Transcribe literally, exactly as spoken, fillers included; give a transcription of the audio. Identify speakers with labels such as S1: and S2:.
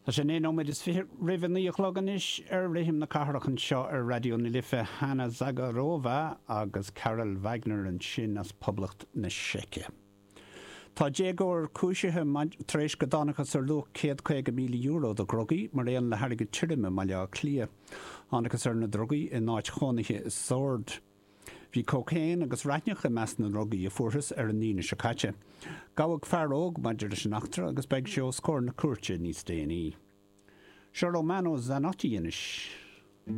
S1: Tá sé né nóid is rihannaí a chloganis ar rihim na carachan seo ar radio na lifa Hanna Zagarova agus Carol Wagner an sin as poblacht na Seice. Tá dégóir cúisithe tréis go dánachas ar lu céad chuig míle euro do grogaí mar réon le harige tíirime mai le clia. Annachas ar na drogaí in náid chonaiche is sord. Bhí cocéin agus ratneach a meas na drogaí a furas ar an nína se caite. Gabhah fearóg maidir leis an achtra agus beag seo scór na cuairte níos déanaí. Seo Romano Zanotti inis.